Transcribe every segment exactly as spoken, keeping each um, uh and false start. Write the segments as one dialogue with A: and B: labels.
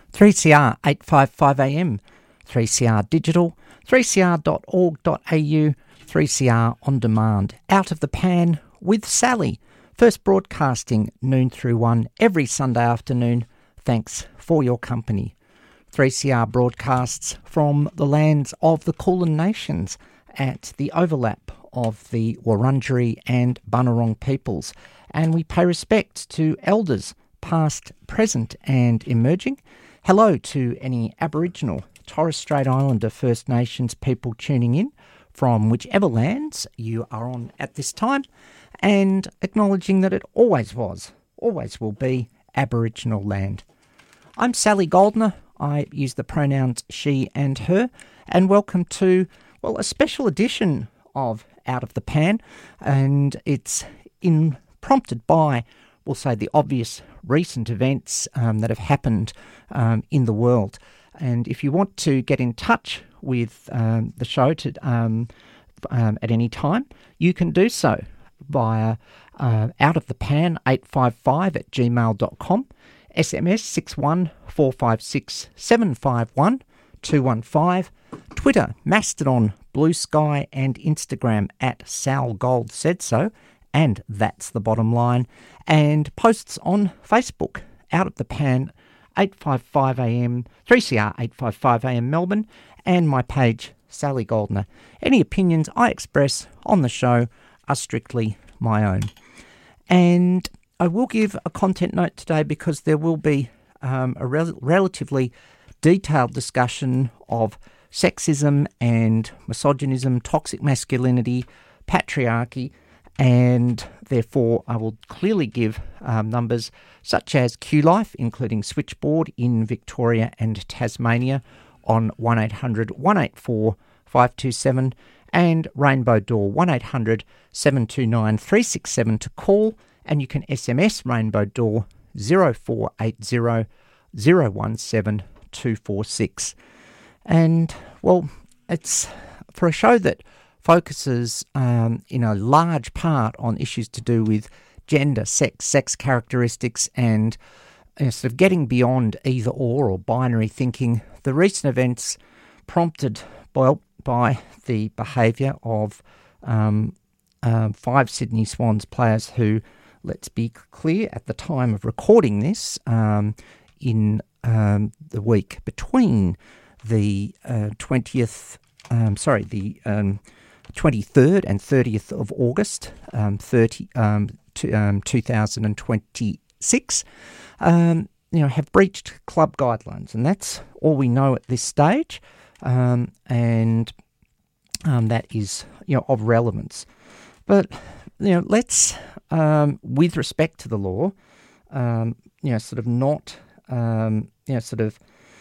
A: three C R eight fifty-five A M, three C R Digital, three c r dot org dot a u, three C R On Demand, Out of the Pan with Sally. First broadcasting noon through one every Sunday afternoon. Thanks for your company. three C R broadcasts from the lands of the Kulin Nations at the overlap of the Wurundjeri and Bunurong peoples, and we pay respect to elders past, present and emerging. Hello to any Aboriginal, Torres Strait Islander First Nations people tuning in from whichever lands you are on at this time, and acknowledging that it always was, always will be Aboriginal land. I'm Sally Goldner. I use the pronouns she and her, and welcome to, well, a special edition of Out of the Pan, and it's in prompted by, we'll say, the obvious recent events um, that have happened um, in the world. And if you want to get in touch with um, the show to, um, um, at any time, you can do so via uh, outofthepan eight five five at gmail dot com, S M S six one four five six seven five one two one five, Twitter, Mastodon, Blue Sky and Instagram at Sal Gold Said So, and That's the Bottom Line, and posts on Facebook, Out of the Pan eight fifty-five A M, three C R eight fifty-five A M Melbourne, and my page, Sally Goldner. Any opinions I express on the show are strictly my own. And I will give a content note today because there will be um, a rel- relatively detailed discussion of sexism and misogynism, toxic masculinity, patriarchy, and therefore I will clearly give um, numbers such as Q Life, including Switchboard in Victoria and Tasmania on one eight hundred one eight four five two seven, and Rainbow Door one eight hundred seven two nine three six seven to call, and you can S M S Rainbow Door zero four eight zero zero one seven two four six. And, well, it's for a show that focuses um, in a large part on issues to do with gender, sex, sex characteristics, and you know, sort of getting beyond either or or binary thinking. The recent events prompted by, by the behaviour of um, um, five Sydney Swans players who, let's be clear, at the time of recording this, um, in um, the week between the uh, twentieth, um, sorry, the um, twenty-third and thirtieth of August, um, thirty, um, to, um, two thousand twenty-six, um, you know, have breached club guidelines, and that's all we know at this stage, um, and um, that is, you know, of relevance. But you know, let's, um, with respect to the law, um, you know, sort of not, um, you know, sort of.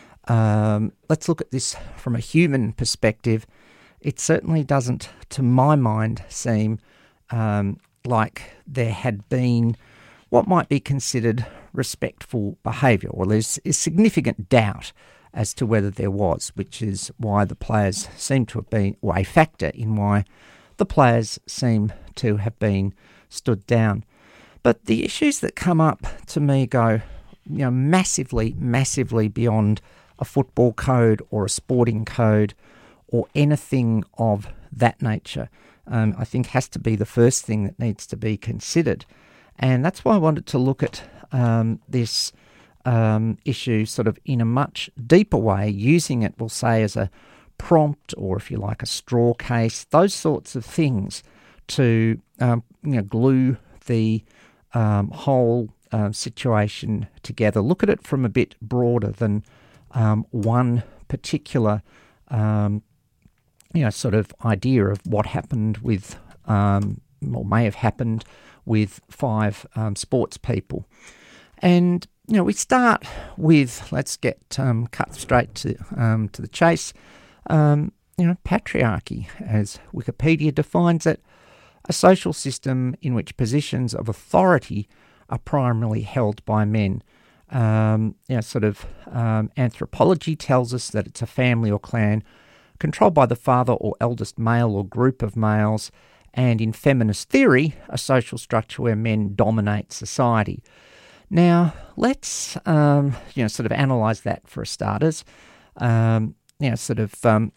A: Um, let's look at this from a human perspective. It certainly doesn't, to my mind, seem um, like there had been what might be considered respectful behaviour, or there's is significant doubt as to whether there was, which is why the players seem to have been, or a factor in why the players seem to have been stood down. But the issues that come up to me go, you know, massively, massively beyond a football code or a sporting code or anything of that nature. Um, I think has to be the first thing that needs to be considered. And that's why I wanted to look at um, this um, issue sort of in a much deeper way, using it, we'll say, as a prompt or, if you like, a straw case, those sorts of things to um, you know, glue the um, whole uh, situation together. Look at it from a bit broader than Um, one particular, um, you know, sort of idea of what happened with, um, or may have happened with five um, sports people. And, you know, we start with, let's get um, cut straight to um, to the chase, um, you know, patriarchy, as Wikipedia defines it, a social system in which positions of authority are primarily held by men. Um, you know, sort of um, anthropology tells us that it's a family or clan controlled by the father or eldest male or group of males, and in feminist theory, a social structure where men dominate society. Now, let's, um, you know, sort of analyse that for starters. Um, you know, sort of, um,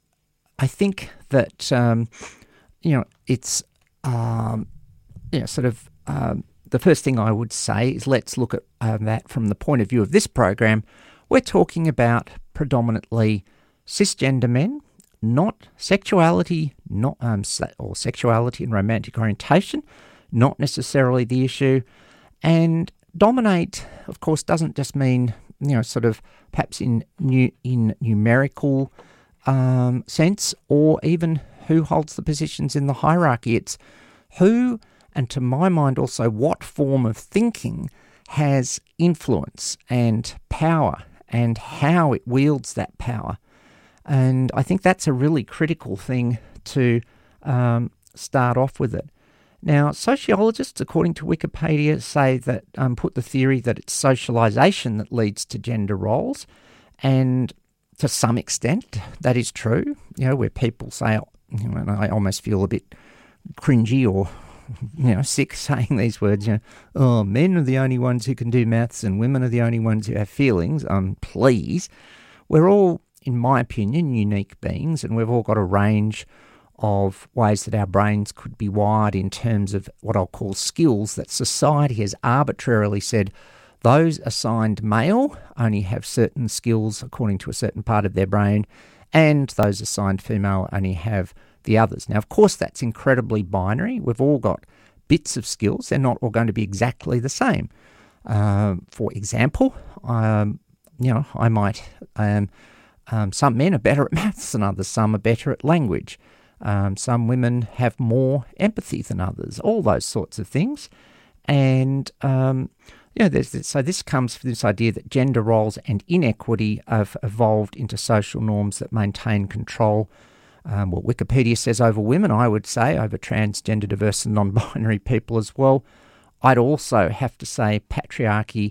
A: I think that, um, you know, it's, um, you know, sort of, um, the first thing I would say is let's look at um, that from the point of view of this program. We're talking about predominantly cisgender men, not sexuality, not um, or sexuality and romantic orientation, not necessarily the issue. And dominate, of course, doesn't just mean, you know, sort of perhaps in nu- in numerical um, sense, or even who holds the positions in the hierarchy. It's who, and to my mind also what form of thinking has influence and power and how it wields that power. And I think that's a really critical thing to um, start off with it. Now, sociologists, according to Wikipedia, say that um, put the theory that it's socialisation that leads to gender roles, and to some extent that is true. You know, where people say, you know, and I almost feel a bit cringy or, you know, sick saying these words, you know, oh, men are the only ones who can do maths and women are the only ones who have feelings. Um, please. We're all, in my opinion, unique beings, and we've all got a range of ways that our brains could be wired in terms of what I'll call skills that society has arbitrarily said those assigned male only have certain skills according to a certain part of their brain, and those assigned female only have the others. Now, of course, that's incredibly binary. We've all got bits of skills. They're not all going to be exactly the same. Um, for example, um, you know, I might, um, um, some men are better at maths than others. Some are better at language. Um, some women have more empathy than others. All those sorts of things. And, um, you know, there's this, so this comes from this idea that gender roles and inequity have evolved into social norms that maintain control. Um, what Wikipedia says over women, I would say over transgender, diverse and non-binary people as well. I'd also have to say patriarchy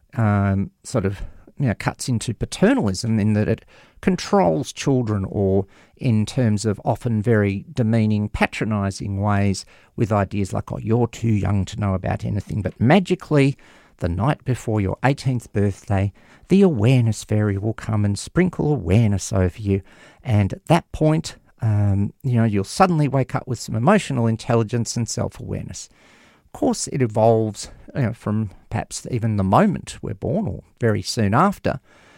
A: um, sort of, you know, cuts into paternalism in that it controls children, or in terms of often very demeaning, patronising ways with ideas like, oh, you're too young to know about anything. But magically, the night before your eighteenth birthday, the awareness fairy will come and sprinkle awareness over you. And at that point, um, you know, you'll suddenly wake up with some emotional intelligence and self-awareness. Of course, it evolves, you know, from perhaps even the moment we're born or very soon after.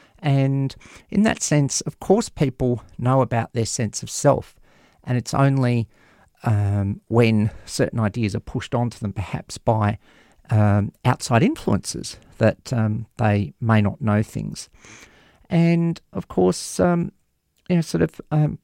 A: And in that sense, of course, people know about their sense of self. And it's only um, when certain ideas are pushed onto them, perhaps by um, outside influences, that um, they may not know things. And of course, um, you know, sort of um,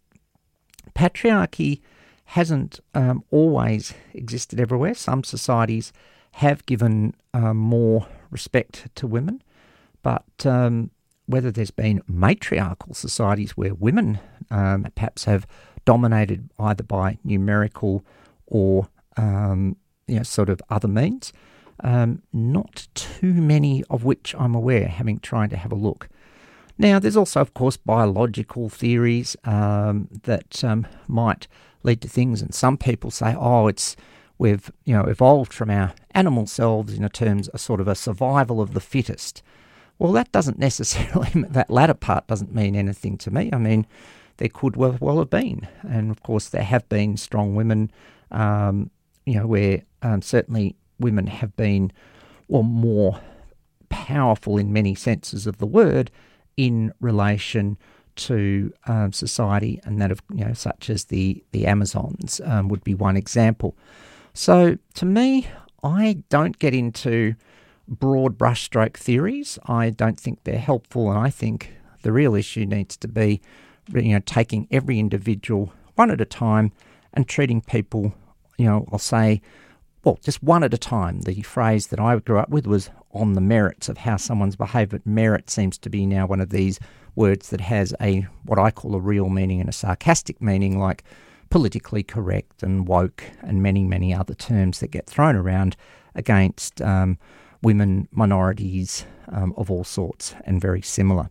A: patriarchy hasn't um, always existed everywhere. Some societies have given um, more respect to women, but um, whether there's been matriarchal societies where women um, perhaps have dominated either by numerical or um, you know, sort of other means, um, not too many of which I'm aware, having tried to have a look. Now, there's also, of course, biological theories um, that um, might lead to things, and some people say, oh, it's we've you know evolved from our animal selves in terms of sort of a survival of the fittest. Well, that doesn't necessarily, that latter part doesn't mean anything to me. I mean, there could well, well have been, and of course there have been strong women, um, you know, where um, certainly women have been, well, more powerful in many senses of the word in relation to um, society, and that of, you know, such as the, the Amazons um, would be one example. So to me, I don't get into broad brushstroke theories. I don't think they're helpful, and I think the real issue needs to be, you know, taking every individual one at a time and treating people, you know, I'll say, well, just one at a time. The phrase that I grew up with was on the merits of how someone's behaved, but merit seems to be now one of these words that has a, what I call a real meaning and a sarcastic meaning, like politically correct and woke and many, many other terms that get thrown around against um, women, minorities um, of all sorts, and very similar.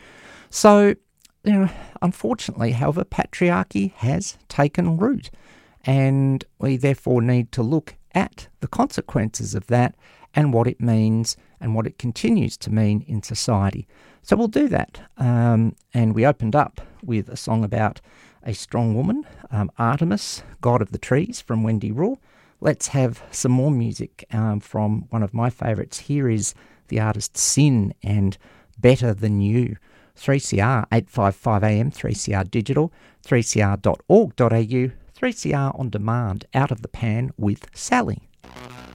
A: So, you know, unfortunately, however, patriarchy has taken root, and we therefore need to look at the consequences of that and what it means and what it continues to mean in society. So we'll do that. Um, and we opened up with a song about a strong woman, um, Artemis, God of the Trees, from Wendy Rule. Let's have some more music um, from one of my favourites. Here is the artist Sin and Better Than You. three C R, eight fifty-five A M, three C R Digital, three c r dot org dot a u, three C R On Demand, Out of the Pan with Sally.